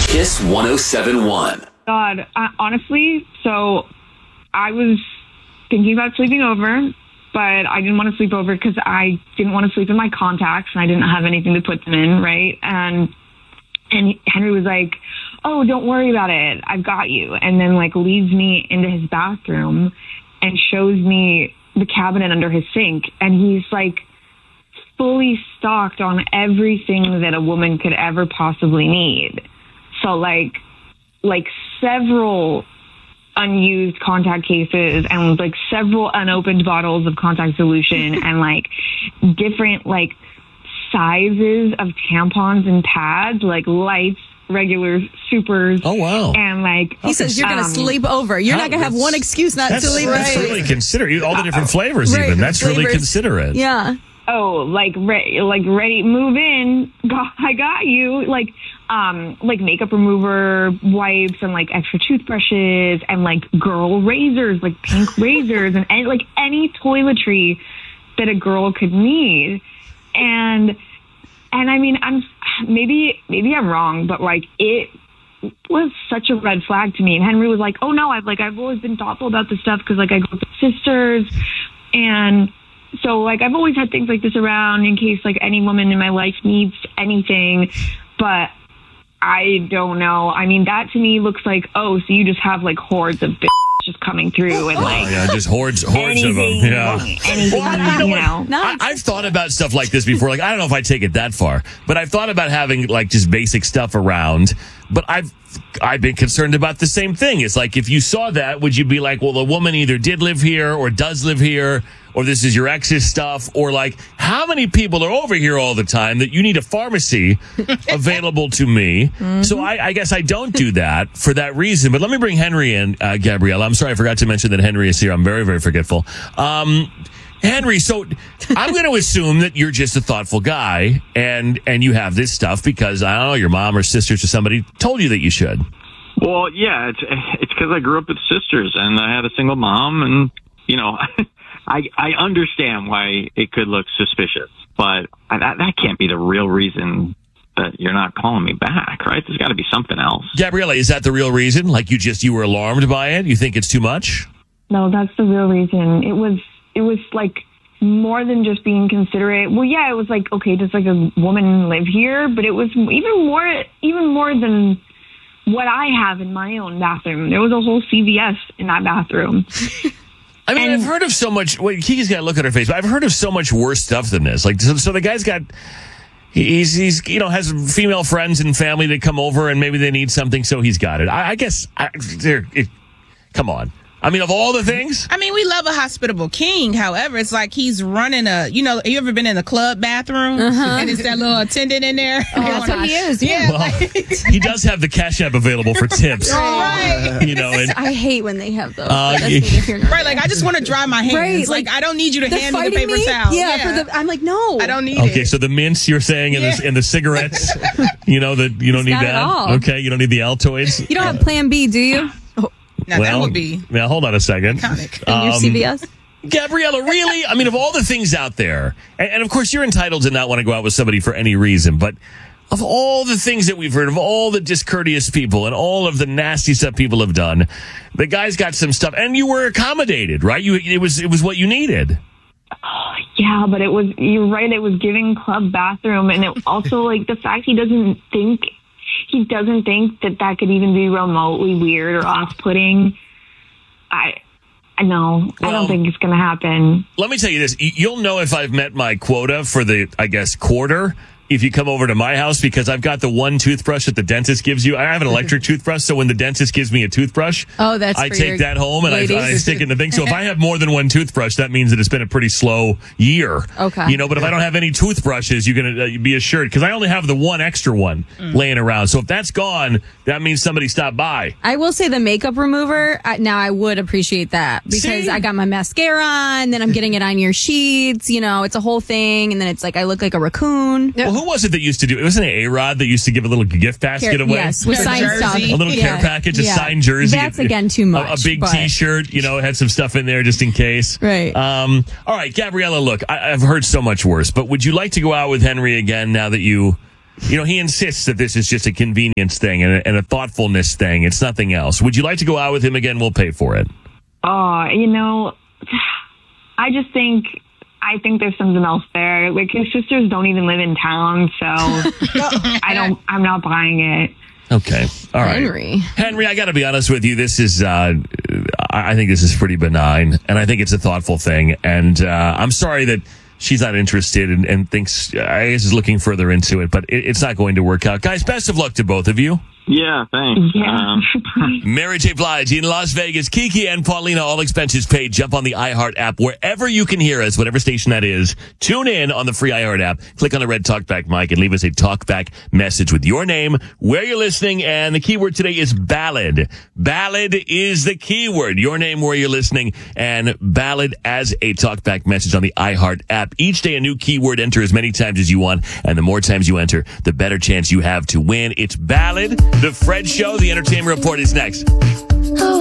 Kiss 107.1. God, honestly, so I was thinking about sleeping over, but I didn't want to sleep over because I didn't want to sleep in my contacts and I didn't have anything to put them in, right? And Henry was like, oh, don't worry about it. I've got you. And then like leads me into his bathroom and shows me the cabinet under his sink. And he's like fully stocked on everything that a woman could ever possibly need. So like several unused contact cases and like several unopened bottles of contact solution and like different like sizes of tampons and pads, like lights, regulars, supers. Oh, wow. And like he says you're going to sleep over. You're not going to have one excuse not to leave. That's really considerate. All the different flavors, right, even. That's flavors. really considerate. Yeah. Oh, ready, move in. I got you. Like makeup remover wipes and like extra toothbrushes and like girl razors, like pink razors and like any toiletry that a girl could need. And I mean, maybe I'm wrong, but like it was such a red flag to me. And Henry was like, oh no, I've always been thoughtful about this stuff because like I grew up with sisters, and so like I've always had things like this around in case like any woman in my life needs anything. But I don't know. I mean, that to me looks like, oh, so you just have like hordes of bitches just coming through and like just hordes of them. Yeah. Anything, you know. I've thought about stuff like this before. Like, I don't know if I take it that far, but I've thought about having like just basic stuff around. But I've been concerned about the same thing. It's like, if you saw that, would you be like, well, the woman either did live here or does live here, or this is your ex's stuff, or like, how many people are over here all the time that you need a pharmacy available to me? Mm-hmm. So I guess I don't do that for that reason. But let me bring Henry in, Gabriella. I'm sorry, I forgot to mention that Henry is here. I'm very, very forgetful. Henry, so I'm going to assume that you're just a thoughtful guy and you have this stuff because, I don't know, your mom or sisters or somebody told you that you should. Well, yeah, it's because I grew up with sisters and I had a single mom, and, you know, I understand why it could look suspicious, but that can't be the real reason that you're not calling me back, right? There's got to be something else. Gabriella, is that the real reason? Like you were alarmed by it? You think it's too much? No, that's the real reason. It was like more than just being considerate. Well, yeah, it was like, okay, does like a woman live here? But it was even more than what I have in my own bathroom. There was a whole CVS in that bathroom. I mean, I've heard of so much. Wait, Kiki's got to look at her face. But I've heard of so much worse stuff than this. Like, so the guy's got, he's you know, has female friends and family that come over, and maybe they need something, so he's got it. I guess, come on. I mean, of all the things? I mean, we love a hospitable king. However, it's like he's running you know, you ever been in a club bathroom? And it's that little attendant in there? Oh, that's what he is. Yeah. Well, he does have the Cash App available for tips. Right. You know, and I hate when they have those. Right, like I just want to dry my hands. Right, like I don't need you to hand me the paper towel. Yeah. I'm like, no. I don't need it. Okay, so the mints you're saying in the cigarettes, you know, that you don't need that? All. Okay, you don't need the Altoids? You don't have Plan B, do you? Now that would be now hold on a second. iconic. In your CVS? Gabriella, really? I mean, of all the things out there, and of course you're entitled to not want to go out with somebody for any reason, but of all the things that we've heard, of all the discourteous people and all of the nasty stuff people have done, the guy's got some stuff, and you were accommodated, right? It was what you needed. Oh, yeah, but you're right, it was giving club bathroom, and it also, like, the fact he doesn't think that could even be remotely weird or off-putting. I don't think it's going to happen. Let me tell you this. You'll know if I've met my quota for the, I guess, quarter if you come over to my house, because I've got the one toothbrush that the dentist gives you. I have an electric toothbrush, so when the dentist gives me a toothbrush, I take that home and I stick it in the thing. So if I have more than one toothbrush, that means that it's been a pretty slow year. Okay. You know, but if I don't have any toothbrushes, you're going to be assured, because I only have the one extra one laying around. So if that's gone, that means somebody stopped by. I will say the makeup remover, now I would appreciate that, because I got my mascara on, then I'm getting it on your sheets, you know, it's a whole thing, and then it's like I look like a raccoon. Well, who was it that used to do it? Wasn't it A-Rod that used to give a little gift basket away? Yes, with signed stuff. A little care package, a signed jersey. That's, again, too much. A big T-shirt, you know, had some stuff in there just in case. Right. All right, Gabriella, look, I've heard so much worse, but would you like to go out with Henry again now that you He insists that this is just a convenience thing and a thoughtfulness thing. It's nothing else. Would you like to go out with him again? We'll pay for it. I think there's something else there. Like, his sisters don't even live in town, so I'm not buying it. Okay. All right. Henry, I got to be honest with you. This is, I think this is pretty benign, and I think it's a thoughtful thing. And I'm sorry that she's not interested and thinks, I guess, is looking further into it, but it's not going to work out. Guys, best of luck to both of you. Yeah, thanks. Yeah. Mary J. Blige in Las Vegas. Kiki and Paulina, all expenses paid. Jump on the iHeart app wherever you can hear us, whatever station that is. Tune in on the free iHeart app. Click on the red talkback mic and leave us a talkback message with your name, where you're listening, and the keyword today is ballad. Ballad is the keyword. Your name, where you're listening, and ballad as a talkback message on the iHeart app. Each day a new keyword. Enter as many times as you want, and the more times you enter, the better chance you have to win. It's ballad. The Fred Show, the Entertainment Report is next.